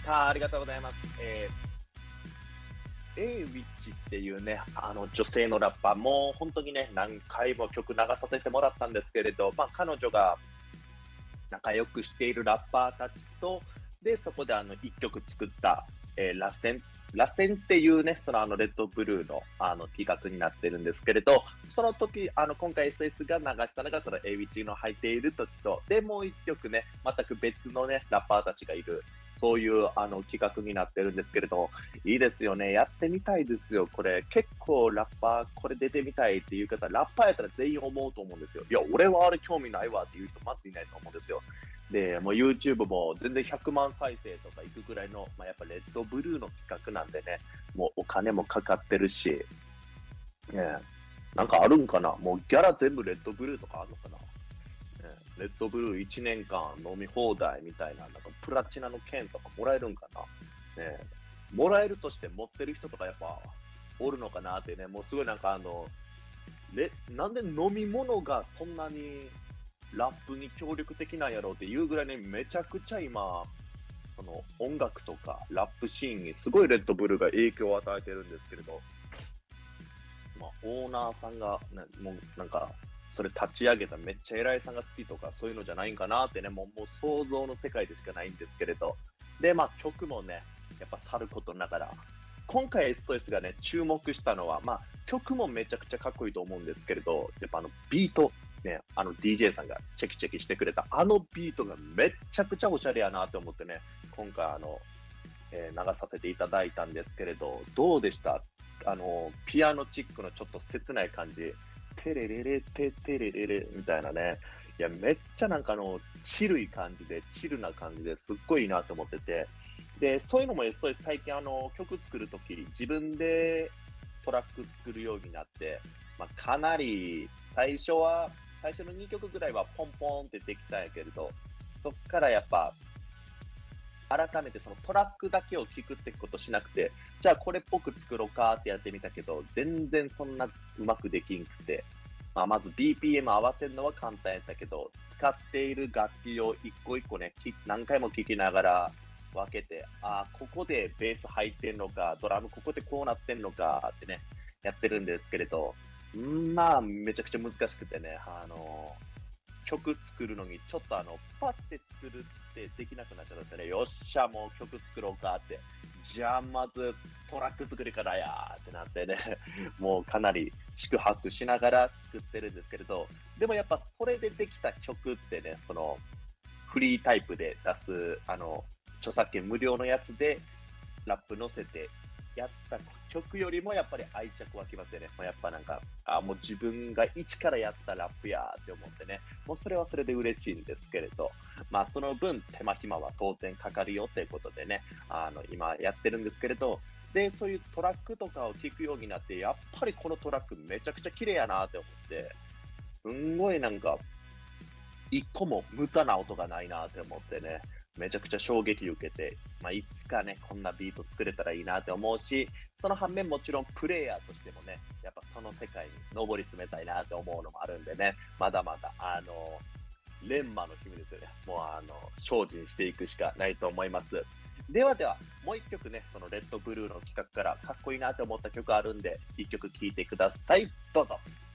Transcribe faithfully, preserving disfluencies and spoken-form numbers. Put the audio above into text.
あ、ありがとうございます。えー、エイウィッチっていうね、あの女性のラッパー、もう本当にね、何回も曲流させてもらったんですけれど、まあ彼女が仲良くしているラッパーたちと、で、そこであの一曲作った、えー、螺旋、螺旋っていうね、そのあのレッドブルーのあの企画になってるんですけれど、その時、あの今回 エスエス が流したのがその エーウィッチの入っている時と、で、もう一曲ね、全く別のね、ラッパーたちがいる、そういうあの企画になってるんですけれど、いいですよね。やってみたいですよ。これ結構ラッパーこれ出てみたいっていう方、ラッパーやったら全員思うと思うんですよ。いや、俺はあれ興味ないわっていう人まずいないと思うんですよ。で、もう YouTube も全然ひゃくまん再生とかいくぐらいの、まあ、やっぱレッドブルーの企画なんでね、もうお金もかかってるし、ね、なんかあるんかな、もうギャラ全部レッドブルーとかあるのかな、ね、レッドブルーいちねんかん飲み放題みたいな、なんかプラチナの券とかもらえるんかな、ね、もらえるとして持ってる人とかやっぱおるのかなってね、もうすごいなんかあの、レなんで飲み物がそんなにラップに協力的なんやろうっていうぐらいね、めちゃくちゃ今、その音楽とかラップシーンにすごいレッドブルーが影響を与えてるんですけれど、まあ、オーナーさんが、ね、もうなんか、それ立ち上げためっちゃ偉いさんが好きとかそういうのじゃないんかなってね、もうもう想像の世界でしかないんですけれど。で、まあ曲もね、やっぱさることながら、今回 エスオーエス がね、注目したのは、まあ曲もめちゃくちゃかっこいいと思うんですけれど、やっぱあのビート、ね、あの ディージェー さんがチェキチェキしてくれたあのビートがめっちゃくちゃおしゃれやなって思ってね、今回あの、えー流させていただいたんですけれど、どうでした？あの、ピアノチックのちょっと切ない感じ、テレレレテテレレレみたいなね。いや、めっちゃなんかあの、チルい感じで、チルな感じですっごいいいなと思ってて。で、そういうのも エスオーエス 最近あの、曲作るとき、自分でトラック作るようになって、まあ、かなり、最初は、最初のにきょくぐらいはポンポンってできたんやけれど、そっからやっぱ、改めてそのトラックだけを聞くってことしなくて、じゃあこれっぽく作ろうかってやってみたけど、全然そんなうまくできんくて、まあ、まず ビーピーエム 合わせるのは簡単やったけど、使っている楽器を一個一個ね、き何回も聴きながら分けて、ああ、ここでベース入ってんのか、ドラムここでこうなってんのかってね、やってるんですけれど、んまあ、めちゃくちゃ難しくてね、あの曲作るのに、ちょっとあの、パッて作るってできなくなっちゃったんですよね。よっしゃ、もう曲作ろうかって。じゃあ、まずトラック作りからやーってなってね、もうかなり宿泊しながら作ってるんですけれど、でもやっぱそれでできた曲ってね、その、フリータイプで出す、あの、著作権無料のやつで、ラップ乗せてやった曲よりもやっぱり愛着湧きますよね。もうやっぱなんか、あもう自分が一からやったラップやーって思ってね、もうそれはそれで嬉しいんですけれど、まあその分手間暇は当然かかるよっていうことでね、あの今やってるんですけれど、で、そういうトラックとかを聞くようになって、やっぱりこのトラックめちゃくちゃ綺麗やなって思って、すんごいなんか一個も無駄な音がないなって思ってね、めちゃくちゃ衝撃受けて、まあ、いつかね、こんなビート作れたらいいなって思うし、その反面もちろんプレイヤーとしてもね、やっぱその世界に上り詰めたいなって思うのもあるんでね、まだまだ、あの、錬磨の日々ですよね。もうあの、精進していくしかないと思います。ではでは、もう一曲ね、そのレッドブルーの企画からかっこいいなって思った曲あるんで、一曲聴いてください。どうぞ。